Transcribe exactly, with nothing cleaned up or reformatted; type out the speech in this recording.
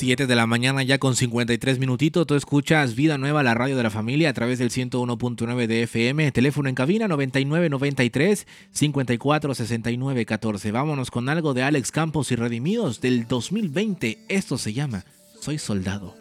siete de la mañana ya con cincuenta y tres minutitos. Tú escuchas Vida Nueva, la radio de la familia, a través del ciento uno punto nueve de F M. Teléfono en cabina noventa y nueve noventa y tres cincuenta y cuatro sesenta y nueve catorce. Vámonos con algo de Alex Campos y Redimidos del dos mil veinte. Esto se llama Soy Soldado.